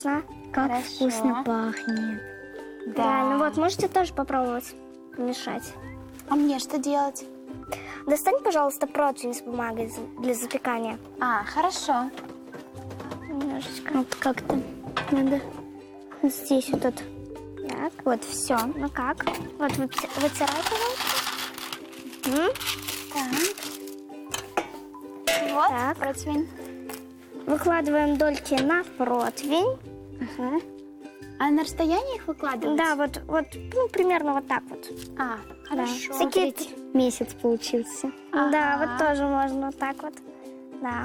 Как Хорошо. вкусно пахнет. Да. Реально, вот, можете тоже попробовать помешать. А мне что делать? Достань, пожалуйста, противень с бумагой для запекания. А, хорошо. Немножечко. Вот как-то надо вот здесь вот тут. Так, Вот, все. ну как? Вот вытирай, пожалуйста. Вот, Так. противень. Выкладываем дольки на противень. Ага. А на расстоянии их выкладывать? Да, вот, ну, примерно вот так вот. А, хорошо. Смотрите. Месяц получился. Да, Ага. вот тоже можно вот так вот. Да.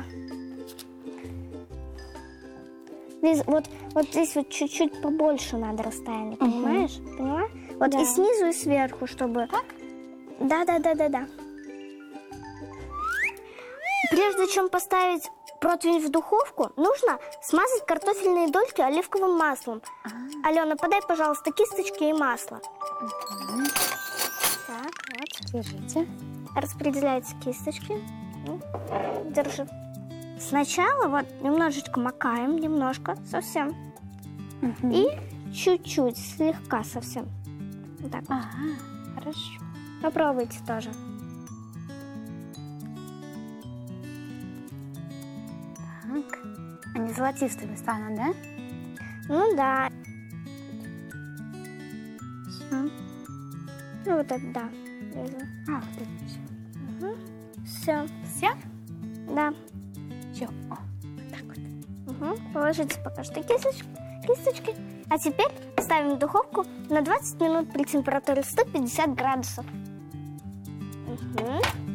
Вот здесь вот чуть-чуть побольше надо расстояние, понимаешь? Поняла? Вот Да. и снизу, и сверху, чтобы... Так? Да. Прежде чем поставить противень в духовку, нужно смазать картофельные дольки оливковым маслом. Алена, подай, пожалуйста, кисточки и масло. Так, вот. Держите. Распределяйте кисточки. Держи. Сначала вот немножечко макаем, немножко, совсем. И чуть-чуть, слегка совсем. Вот так. Ага, хорошо. Попробуйте тоже. Так. Они золотистыми станут, да? Ну да. Все. Ну вот это да. А, вот это все. Все. Все? Да. Все. О, вот так вот. Положите пока что кисточки. А теперь ставим в духовку на 20 минут при температуре 150 градусов.